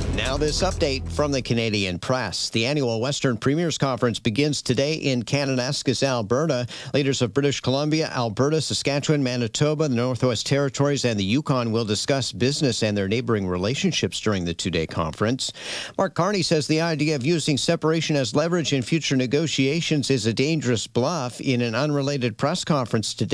Now this update from the Canadian Press. The annual Western Premiers Conference begins today in Kananaskis, Alberta. Leaders of British Columbia, Alberta, Saskatchewan, Manitoba, the Northwest Territories, and the Yukon will discuss business and their neighboring relationships during the two-day conference. Mark Carney says the idea of using separation as leverage in future negotiations is a dangerous bluff. In an unrelated press conference today,